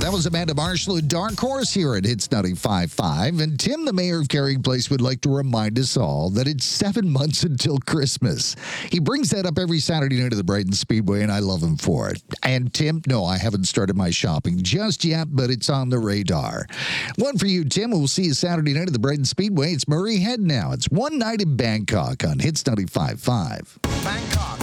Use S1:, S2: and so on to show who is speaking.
S1: That was Amanda Marshall, Dark Horse here at Hits 95.5. And Tim, the mayor of Carrying Place, would like to remind us all that it's 7 months until Christmas. He brings that up every Saturday night at the Brighton Speedway, and I love him for it. And Tim, no, I haven't started my shopping just yet, but it's on the radar. One for you, Tim. We'll see you Saturday night at the Brighton Speedway. It's Murray Head now. It's One Night in Bangkok on Hits 95.5.
S2: Bangkok.